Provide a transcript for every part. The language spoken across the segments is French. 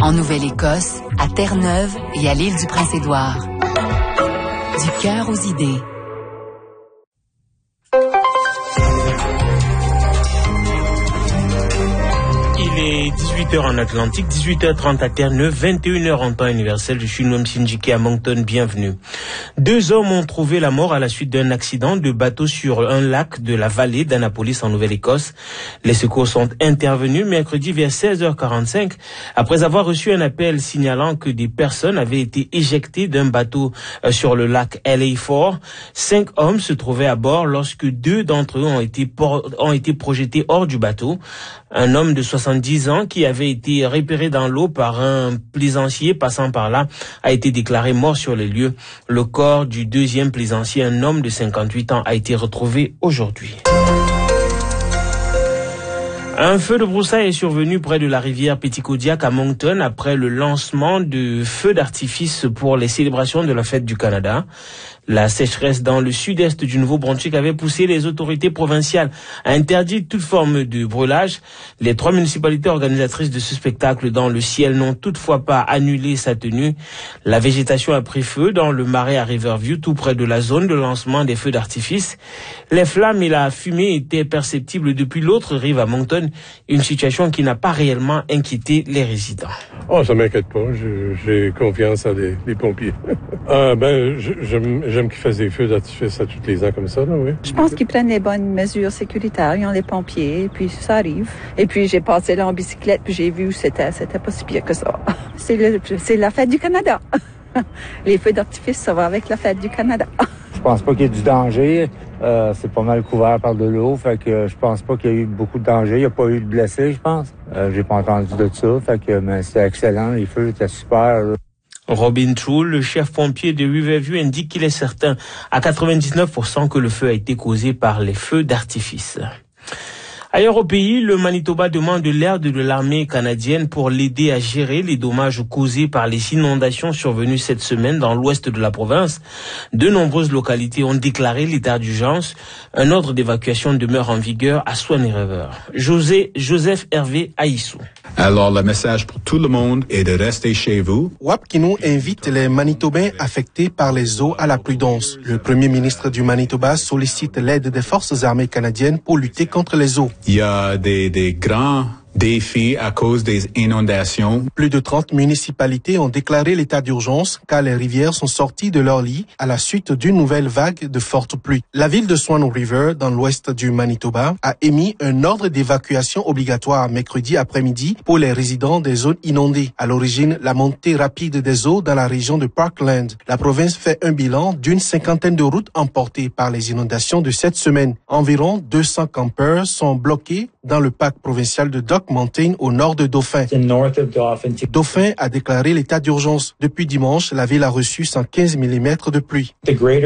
En Nouvelle-Écosse, à Terre-Neuve et à l'île du Prince-Édouard. Du cœur aux idées. Il est 18h en Atlantique, 18h30 à Terre-Neuve, 21h en temps universel. Je suis Noam Sinjiki à Moncton, bienvenue. 2 hommes ont trouvé la mort à la suite d'un accident de bateau sur un lac de la vallée d'Annapolis en Nouvelle-Écosse. Les secours sont intervenus mercredi vers 16h45 après avoir reçu un appel signalant que des personnes avaient été éjectées d'un bateau sur le lac LA4. 5 hommes se trouvaient à bord lorsque 2 d'entre eux ont été projetés hors du bateau. Un homme de 70 ans qui avait été repéré dans l'eau par un plaisancier passant par là a été déclaré mort sur les lieux. Le corps du deuxième plaisancier, un homme de 58 ans, a été retrouvé aujourd'hui. Un feu de broussailles est survenu près de la rivière Petitcodiac à Moncton après le lancement de feux d'artifice pour les célébrations de la fête du Canada. La sécheresse dans le sud-est du Nouveau-Brunswick avait poussé les autorités provinciales à interdire toute forme de brûlage. Les 3 municipalités organisatrices de ce spectacle dans le ciel n'ont toutefois pas annulé sa tenue. La végétation a pris feu dans le marais à Riverview, tout près de la zone de lancement des feux d'artifice. Les flammes et la fumée étaient perceptibles depuis l'autre rive à Moncton, une situation qui n'a pas réellement inquiété les résidents. Oh, ça m'inquiète pas. J'ai confiance à les pompiers. J'aime qu'ils fassent des feux d'artifice à tous les ans comme ça, là, oui. Je pense qu'ils prennent les bonnes mesures sécuritaires. Ils ont les pompiers, et puis ça arrive. Et puis j'ai passé là en bicyclette, puis j'ai vu c'était pas si pire que ça. C'est la fête du Canada. Les feux d'artifice, ça va avec la fête du Canada. Je pense pas qu'il y ait du danger. C'est pas mal couvert par de l'eau, fait que je pense pas qu'il y a eu beaucoup de danger. Il n'y a pas eu de blessés, je pense. J'ai pas entendu de ça, fait que mais c'était excellent. Les feux étaient super. Robin True, le chef pompier de Riverview, indique qu'il est certain à 99% que le feu a été causé par les feux d'artifice. Ailleurs au pays, le Manitoba demande de l'aide de l'armée canadienne pour l'aider à gérer les dommages causés par les inondations survenues cette semaine dans l'ouest de la province. De nombreuses localités ont déclaré l'état d'urgence. Un ordre d'évacuation demeure en vigueur à Swan River. Joseph Hervé Aïssou. Alors, le message pour tout le monde est de rester chez vous. Wap Kinou invite les Manitobains affectés par les eaux à la prudence. Le premier ministre du Manitoba sollicite l'aide des forces armées canadiennes pour lutter contre les eaux. Il y a des grands défis à cause des inondations. Plus de 30 municipalités ont déclaré l'état d'urgence car les rivières sont sorties de leur lit à la suite d'une nouvelle vague de fortes pluies. La ville de Swan River, dans l'ouest du Manitoba, a émis un ordre d'évacuation obligatoire mercredi après-midi pour les résidents des zones inondées. À l'origine, la montée rapide des eaux dans la région de Parkland. La province fait un bilan d'une 50aine de routes emportées par les inondations de cette semaine. Environ 200 campeurs sont bloqués dans le parc provincial de Dock Mountain au nord de Dauphin. Dauphin a déclaré l'état d'urgence. Depuis dimanche, la ville a reçu 115 mm de pluie.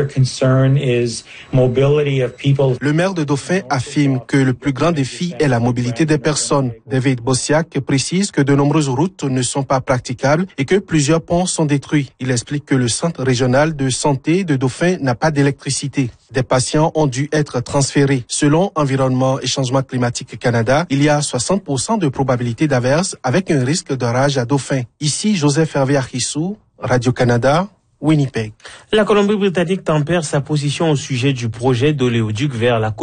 Le maire de Dauphin affirme que le plus grand défi est la mobilité des personnes. David Bossiak précise que de nombreuses routes ne sont pas praticables et que plusieurs ponts sont détruits. Il explique que le centre régional de santé de Dauphin n'a pas d'électricité. Des patients ont dû être transférés. Selon Environnement et Changement climatique Canada, il y a 60% de probabilité d'averse avec un risque d'orage à Dauphin. Ici, Joseph Hervé Archissou, Radio-Canada, Winnipeg. La Colombie-Britannique tempère sa position au sujet du projet d'oléoduc vers la côte